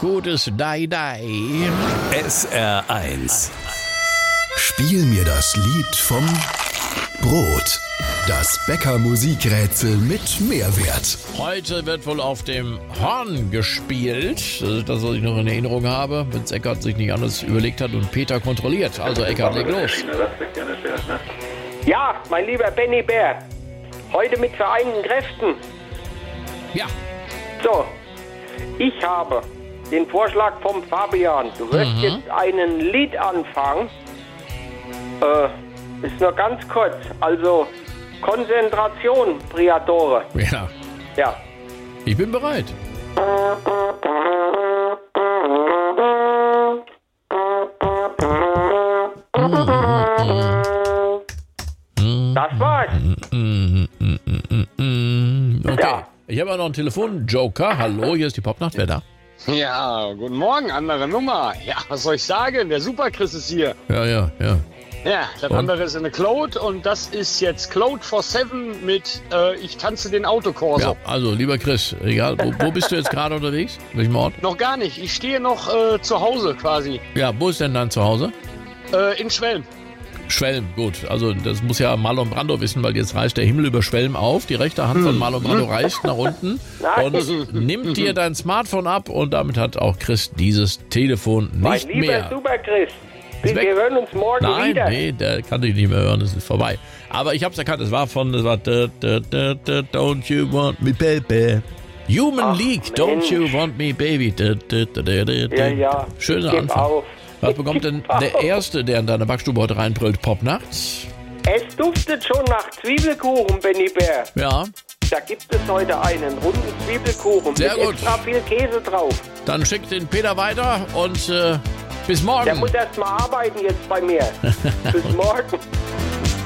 Gutes Dai. SR1. Spiel mir das Lied vom Brot. Das Bäcker-Musikrätsel mit Mehrwert. Heute wird wohl auf dem Horn gespielt. Das ist das, was ich noch in Erinnerung habe, wenn Eckart sich nicht anders überlegt hat und Peter kontrolliert. Also Eckart, leg los. Ja, mein lieber Benny Bär. Heute mit vereinten Kräften. Ja. So, ich habe den Vorschlag vom Fabian. Du wirst jetzt einen Lied anfangen. Ist nur ganz kurz. Also Konzentration, Priatore. Ja. Ja. Ich bin bereit. Das war's. Okay. Ja. Ich habe auch noch einen Telefon-Joker. Hallo, hier ist die Popnacht. Wer da? Ja, guten Morgen, andere Nummer. Ja, was soll ich sagen? Der Super-Chris ist hier. Ja. Ja, das andere ist eine Claude und das ist jetzt Claude for 7 mit Ich tanze den Autokorso. Ja, also lieber Chris, egal, wo bist du jetzt gerade unterwegs? In welchem Ort? Noch gar nicht, ich stehe noch zu Hause quasi, Ja, wo ist denn dein Zuhause? in Schwelm. Schwelm, gut. Also das muss ja Marlon Brando wissen, weil jetzt reißt der Himmel über Schwelm auf. Die rechte Hand von Marlon Brando reißt nach unten und nimmt dir dein Smartphone ab und damit hat auch Chris dieses Telefon nicht Mein lieber mehr. Super-Chris. Ist weg. Wir hören uns morgen Nein, wieder. nee, der kann dich nicht mehr hören, es ist vorbei. Aber ich hab's erkannt, es war Don't You Want Me Baby. Human League, Don't Mensch. You Want Me Baby. Ja. Schöner Gib Anfang. auf. Was bekommt denn der Erste, der in deiner Backstube heute reinbrüllt? Popnachts? Es duftet schon nach Zwiebelkuchen, Benny Bär. Ja, Da gibt es heute einen runden Zwiebelkuchen Sehr mit gut. extra viel Käse drauf. dann schick den Peter weiter und bis Der morgen. muss erst mal arbeiten jetzt bei mir. Bis morgen.